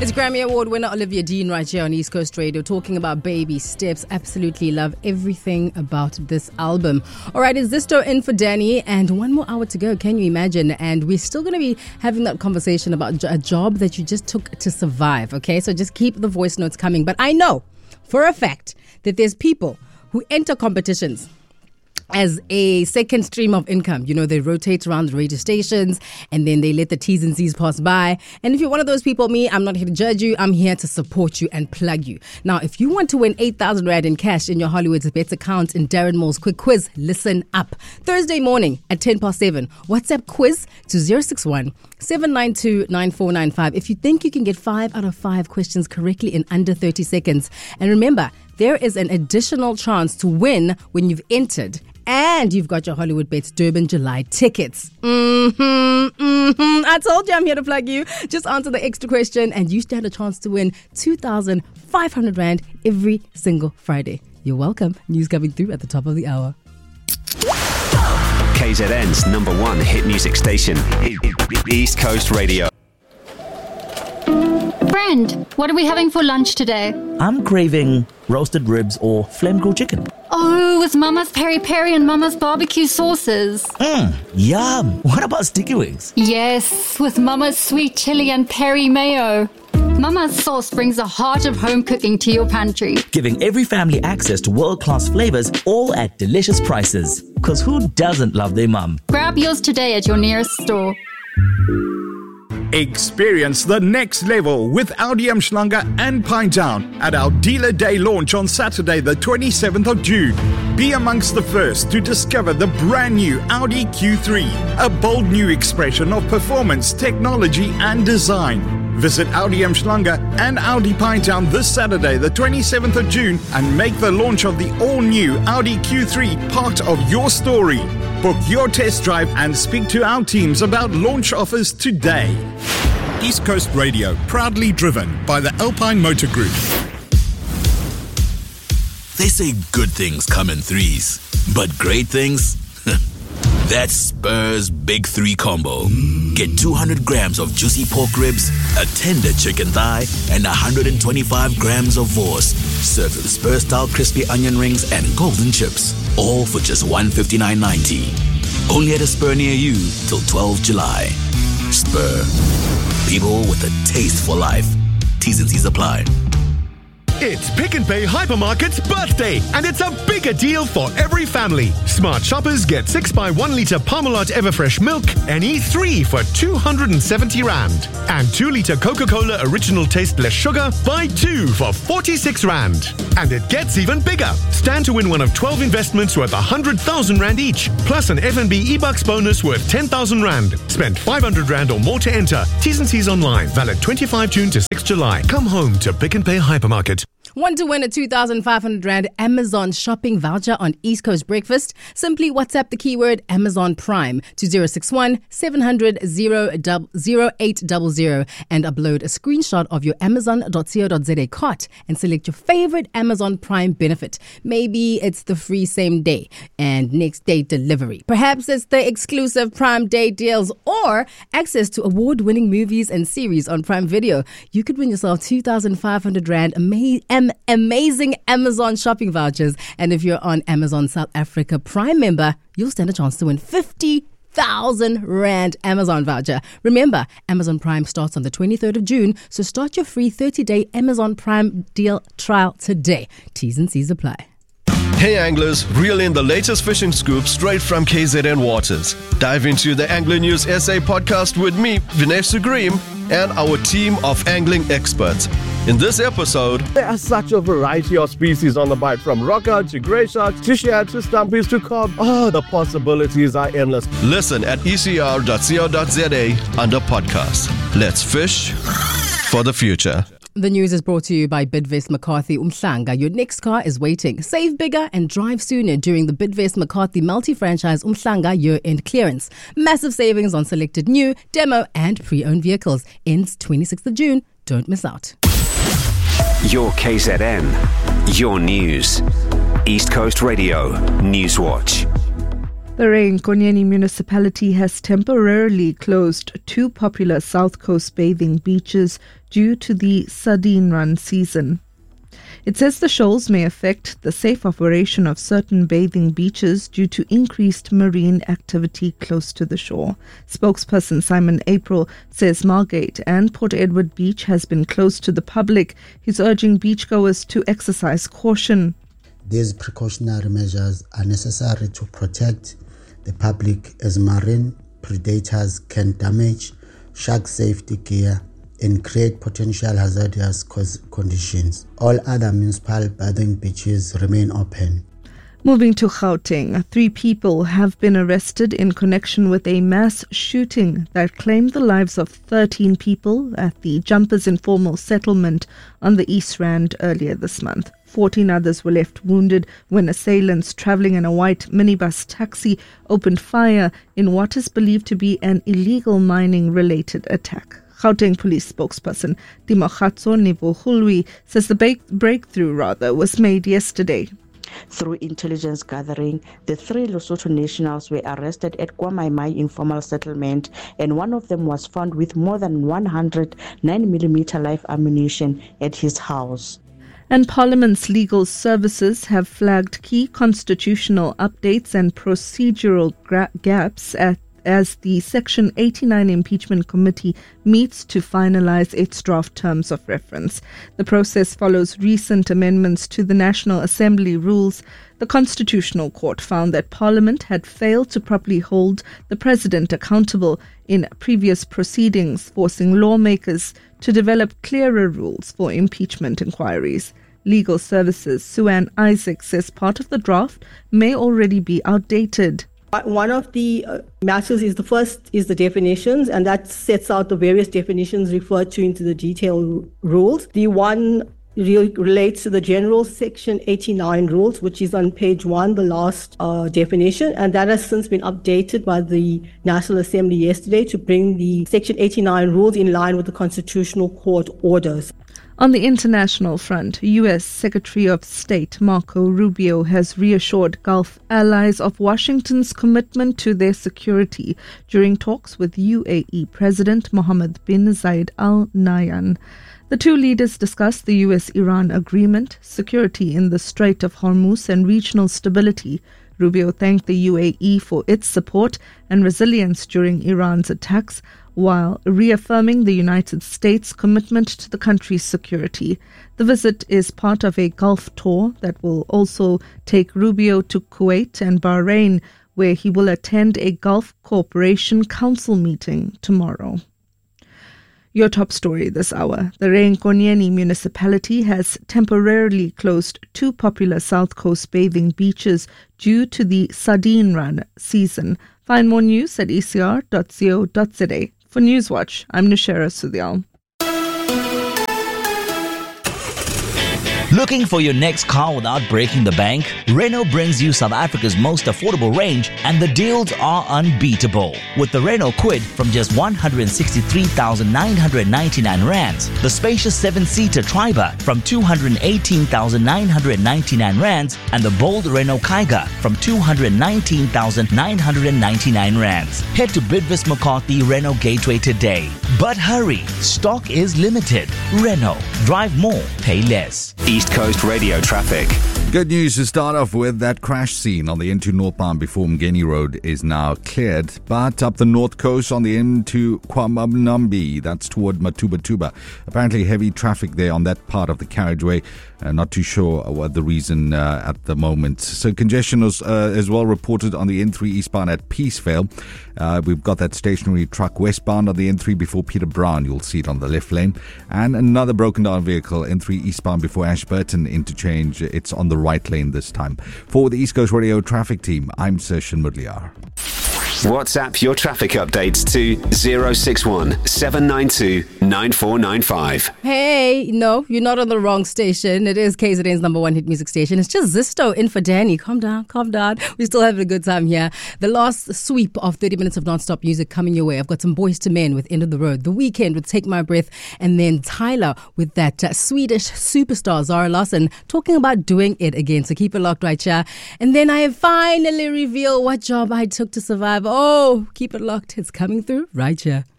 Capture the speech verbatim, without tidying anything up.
It's Grammy Award winner Olivia Dean right here on East Coast Radio talking about Baby Steps. Absolutely love everything about this album. All right, is Zisto in for Danny? And one more hour to go. Can you imagine? And we're still going to be having that conversation about a job that you just took to survive. Okay, so just keep the voice notes coming. But I know for a fact that there's people who enter competitions as a second stream of income. You know, they rotate around the radio stations and then they let the T's and C's pass by. And if you're one of those people, me, I'm not here to judge you. I'm here to support you and plug you. Now, if you want to win eight thousand Rand in cash in your Hollywood's Bets account in Darren Moore's Quick Quiz, listen up. Thursday morning at ten past seven, WhatsApp quiz to zero six one, seven nine two, nine four nine five. If you think you can get five out of five questions correctly in under thirty seconds. And remember, there is an additional chance to win when you've entered and you've got your Hollywood Bets Durban July tickets. Mm-hmm, mm-hmm. I told you I'm here to plug you. Just answer the extra question and you stand a chance to win two thousand five hundred Rand every single Friday. You're welcome. News coming through at the top of the hour. K Z N's number one hit music station, East Coast Radio. Friend, what are we having for lunch today? I'm craving roasted ribs or flame grilled chicken. Oh, with Mama's peri peri and Mama's barbecue sauces. Mmm, yum. What about sticky wings? Yes, with Mama's sweet chili and peri mayo. Mama's sauce brings the heart of home cooking to your pantry. Giving every family access to world-class flavors, all at delicious prices. Because who doesn't love their mum? Grab yours today at your nearest store. Experience the next level with Audi Umhlanga and Pinetown at our Dealer Day launch on Saturday the twenty-seventh of June. Be amongst the first to discover the brand new Audi Q three, a bold new expression of performance, technology and design. Visit Audi Umhlanga and Audi Pinetown this Saturday the twenty-seventh of June and make the launch of the all-new Audi Q three part of your story. Book your test drive and speak to our teams about launch offers today. East Coast Radio, proudly driven by the Alpine Motor Group. They say good things come in threes, but great things? That's Spur's Big Three Combo. Get two hundred grams of juicy pork ribs, a tender chicken thigh, and one hundred twenty-five grams of vorst. Served with Spur-style crispy onion rings and golden chips. All for just one hundred fifty-nine ninety. Only at a Spur near you till twelfth of July. Spur. People with a taste for life. T's and C's apply. It's Pick n Pay Hypermarket's birthday, and it's a bigger deal for every family. Smart shoppers get six by one litre Parmalat Everfresh milk and E three for two hundred seventy Rand. And two litre Coca-Cola Original Taste Less Sugar, buy two for forty-six Rand. And it gets even bigger. Stand to win one of twelve investments worth one hundred thousand Rand each, plus an F N B e-bucks bonus worth ten thousand Rand. Spend five hundred Rand or more to enter. T's and C's online. Valid twenty-fifth of June to sixth of July. Come home to Pick n Pay Hypermarket. Want to win a two thousand five hundred Rand Amazon shopping voucher on East Coast Breakfast? Simply WhatsApp the keyword Amazon Prime to zero six one, seven hundred, zero eight zero zero and upload a screenshot of your amazon dot co dot za cart and select your favorite Amazon Prime benefit. Maybe it's the free same day and next day delivery. Perhaps it's the exclusive Prime Day deals or access to award-winning movies and series on Prime Video. You could win yourself two thousand five hundred Rand amazing amazing Amazon shopping vouchers. And if you're on Amazon South Africa Prime member, you'll stand a chance to win fifty thousand Rand Amazon voucher. Remember, Amazon Prime starts on the twenty-third of June, so start your free thirty-day Amazon Prime deal trial today. T's and C's apply. Hey anglers, reel in the latest fishing scoop straight from K Z N Waters. Dive into the Angler News S A podcast with me, Vinesh Sugrim, and our team of angling experts. In this episode, there are such a variety of species on the bite, from rocker to grey sharks to shad to stumpies to cob. Oh, the possibilities are endless. Listen at e c r dot co dot za under podcast. Let's fish for the future. The news is brought to you by Bidvest McCarthy Umhlanga. Your next car is waiting. Save bigger and drive sooner during the Bidvest McCarthy multi-franchise Umhlanga year-end clearance. Massive savings on selected new, demo and pre-owned vehicles. Ends twenty-sixth of June. Don't miss out. Your K Z N. Your news. East Coast Radio Newswatch. The Enkonyeni municipality has temporarily closed two popular South Coast bathing beaches due to the sardine run season. It says the shoals may affect the safe operation of certain bathing beaches due to increased marine activity close to the shore. Spokesperson Simon April says Margate and Port Edward Beach has been closed to the public. He's urging beachgoers to exercise caution. These precautionary measures are necessary to protect the public as marine predators can damage shark safety gear and create potential hazardous conditions. All other municipal bathing beaches remain open. Moving to Gauteng, three people have been arrested in connection with a mass shooting that claimed the lives of thirteen people at the Jumpers Informal Settlement on the East Rand earlier this month. fourteen others were left wounded when assailants travelling in a white minibus taxi opened fire in what is believed to be an illegal mining-related attack. Gauteng police spokesperson Dimokgatso Nebohulwi says the break- breakthrough rather was made yesterday. Through intelligence gathering, the three Lesotho nationals were arrested at KwaMai informal settlement, and one of them was found with more than one hundred nine millimeter live ammunition at his house. And Parliament's legal services have flagged key constitutional updates and procedural gra- gaps at as the Section eighty-nine Impeachment Committee meets to finalize its draft terms of reference. The process follows recent amendments to the National Assembly rules. The Constitutional Court found that Parliament had failed to properly hold the President accountable in previous proceedings, forcing lawmakers to develop clearer rules for impeachment inquiries. Legal Services Suan Isaac says part of the draft may already be outdated. One of the uh, matters is the first is the definitions, and that sets out the various definitions referred to into the detailed rules. The one re- relates to the general Section eighty-nine rules, which is on page one, the last uh, definition, and that has since been updated by the National Assembly yesterday to bring the Section eighty-nine rules in line with the Constitutional Court orders. On the international front, U S Secretary of State Marco Rubio has reassured Gulf allies of Washington's commitment to their security during talks with U A E President Mohammed bin Zayed Al Nahyan. The two leaders discussed the U S Iran agreement, security in the Strait of Hormuz, and regional stability. Rubio thanked the U A E for its support and resilience during Iran's attacks, while reaffirming the United States' commitment to the country's security. The visit is part of a Gulf tour that will also take Rubio to Kuwait and Bahrain, where he will attend a Gulf Cooperation Council meeting tomorrow. Your top story this hour. The Enkonyeni municipality has temporarily closed two popular South Coast bathing beaches due to the sardine run season. Find more news at e c r dot co dot z a. For Newswatch, I'm Nushera Sudhyal. Looking for your next car without breaking the bank? Renault brings you South Africa's most affordable range, and the deals are unbeatable. With the Renault Kwid from just one hundred sixty-three thousand nine hundred ninety-nine rands, the spacious seven-seater Triber from two hundred eighteen thousand nine hundred ninety-nine rands, and the bold Renault Kiger from two hundred nineteen thousand nine hundred ninety-nine rands. Head to Bidvest McCarthy Renault Gateway today. But hurry, stock is limited. Renault, drive more, pay less. East Coast Radio traffic. Good news to start off with. That crash scene on the N two northbound before Mgeni Road is now cleared. But up the north coast on the N two KwaMabambi, that's toward Matubatuba. Apparently heavy traffic there on that part of the carriageway. Uh, not too sure what the reason uh, at the moment. So congestion was uh, as well reported on the N three eastbound at Peacevale. Uh, we've got that stationary truck westbound on the N three before Peter Brown. You'll see it on the left lane. And another broken down vehicle, N three eastbound before Ashburton interchange. It's on the right lane this time. For the East Coast Radio traffic team, I'm Sir Shin Mudliar. WhatsApp your traffic updates to zero six one seven nine two nine four nine five. Hey, no, you're not on the wrong station. It is K Z N's number one hit music station. It's just Zisto in for Danny. Calm down, calm down. We're still having a good time here. The last sweep of thirty minutes of non-stop music coming your way. I've got some Boys to Men with End of the Road, The Weeknd with Take My Breath, and then Tyler with that uh, Swedish superstar Zara Larsson talking about doing it again. So keep it locked right here. And then I finally reveal what job I took to survive. Oh, keep it locked. It's coming through right here.